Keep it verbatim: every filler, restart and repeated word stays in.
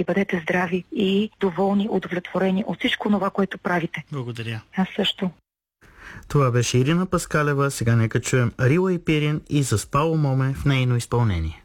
щастливи, бъдете здрави и доволни, удовлетворени от всичко това, което правите. Благодаря. Аз също. Това беше Ирина Паскалева. Сега нека чуем Рила и Пирин и Заспало моме в нейно изпълнение.